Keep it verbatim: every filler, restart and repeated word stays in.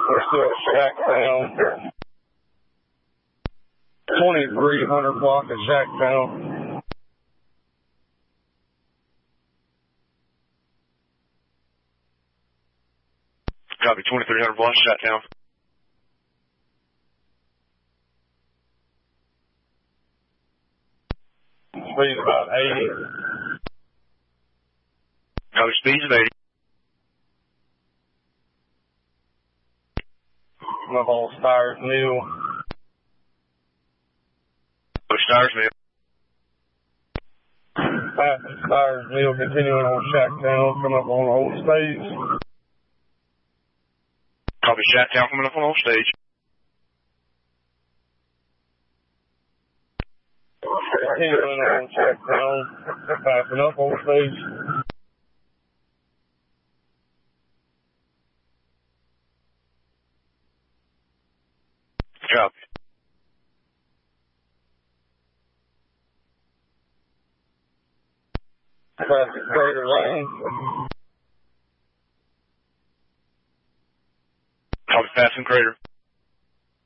We're still at Shacktown. twenty-three hundred block of Shacktown. Copy, twenty-three hundred block, Shacktown. Speed about eighty. Copy, speed's at eighty. I'm up on Stires Mill. Copy, Stires Mill. Past Stires Mill, continuing on Shacktown, coming up on Old Stage. Copy, Shacktown coming up on Old Stage. Continuing on Shacktown, passing up Old Stage. Copy. Passing Crater Lane. Copy, passing Crater.